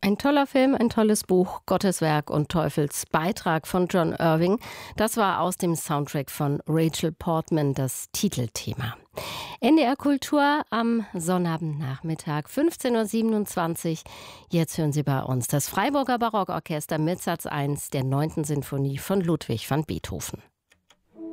Ein toller Film, ein tolles Buch, Gottes Werk und Teufels Beitrag von John Irving. Das war aus dem Soundtrack von Rachel Portman das Titelthema. NDR Kultur am Sonnabendnachmittag, 15.27 Uhr. Jetzt hören Sie bei uns das Freiburger Barockorchester mit Satz 1 der 9. Sinfonie von Ludwig van Beethoven.